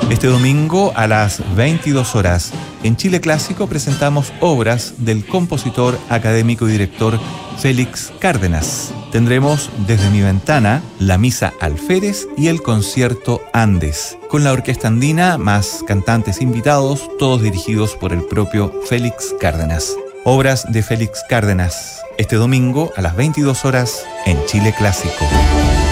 Este domingo a las 22 horas, en Chile Clásico presentamos obras del compositor, académico y director Félix Cárdenas. Tendremos Desde mi ventana, la Misa Alférez y el Concierto Andes, con la Orquesta Andina más cantantes invitados, todos dirigidos por el propio Félix Cárdenas. Obras de Félix Cárdenas, este domingo a las 22 horas en Chile Clásico.